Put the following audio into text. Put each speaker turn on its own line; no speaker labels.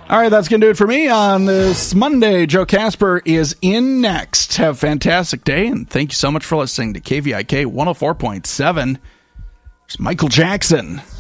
All right, that's going to do it for me on this Monday. Joe Casper is in next. Have a fantastic day, and thank you so much for listening to KVIK 104.7. There's Michael Jackson.